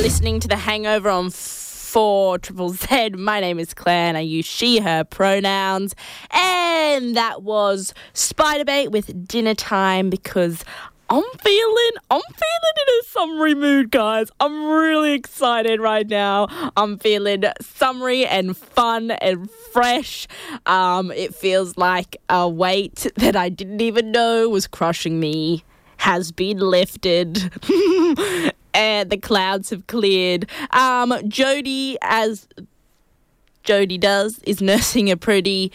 listening to The Hangover on 4 Triple Z. My name is Claire and I use she, her pronouns. And that was Spiderbait with Dinner Time because I'm feeling in a summery mood, guys. I'm really excited right now. I'm feeling summery and fun and fresh. It feels like a weight that I didn't even know was crushing me has been lifted. And the clouds have cleared. Jody, as Jody does, is nursing a pretty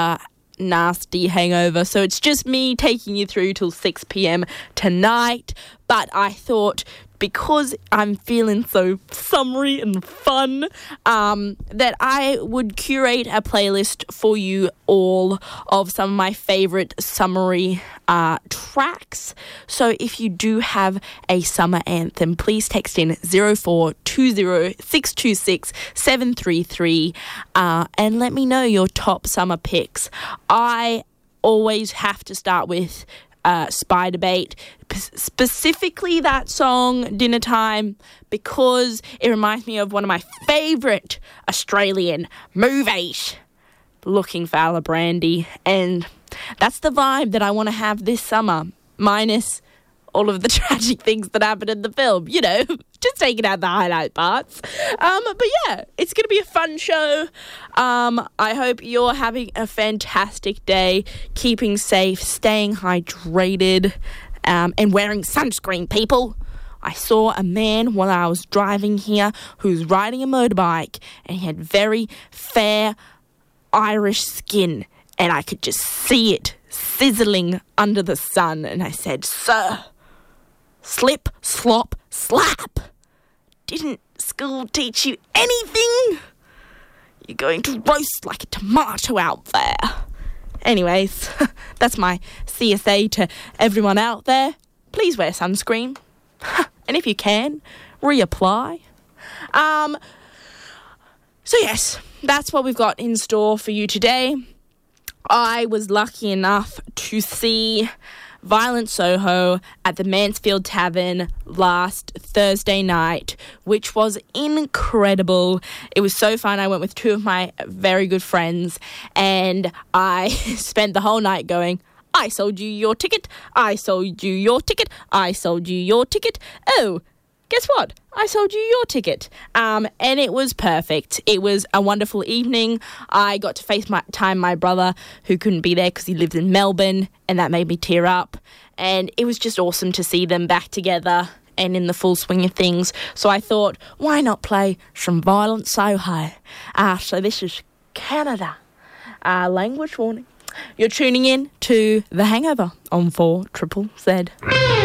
nasty hangover. So it's just me taking you through till 6 p.m. tonight. But I thought, because I'm feeling so summery and fun, that I would curate a playlist for you all of some of my favourite summery tracks. So if you do have a summer anthem, please text in 0420 626 733 and let me know your top summer picks. I always have to start with Spiderbait, specifically that song Dinner Time, because it reminds me of one of my favourite Australian movies, Looking for Alibrandi, and that's the vibe that I want to have this summer, minus all of the tragic things that happened in the film, you know, just taking out the highlight parts. But yeah, it's going to be a fun show. I hope you're having a fantastic day, keeping safe, staying hydrated, and wearing sunscreen, people. I saw a man while I was driving here who's riding a motorbike, and he had very fair Irish skin, and I could just see it sizzling under the sun, and I said, "Sir, slip, slop, slap. Didn't school teach you anything? You're going to roast like a tomato out there." Anyways, that's my CSA to everyone out there. Please wear sunscreen. And if you can, reapply. So yes, that's what we've got in store for you today. I was lucky enough to see Violent Soho at the Mansfield Tavern last Thursday night, which was incredible. It was so fun. I went with 2 of my very good friends, and I spent the whole night going, "I sold you your ticket. I sold you your ticket. I sold you your ticket. Oh, guess what? I sold you your ticket." And it was perfect. It was a wonderful evening. I got to FaceTime my brother, who couldn't be there because he lives in Melbourne, and that made me tear up. And it was just awesome to see them back together and in the full swing of things. So I thought, why not play some Violent Soho? So this is Canada. Language warning. You're tuning in to The Hangover on 4 Triple Z.